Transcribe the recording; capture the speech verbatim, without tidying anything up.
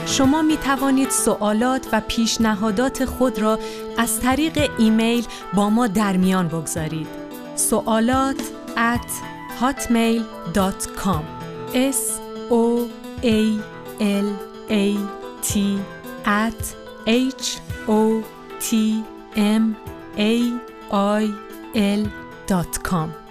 شما می توانید سوالات و پیشنهادات خود را از طریق ایمیل با ما در میان بگذارید. سوالات at hotmail dot com s o a l a t at h o t m a i l dot com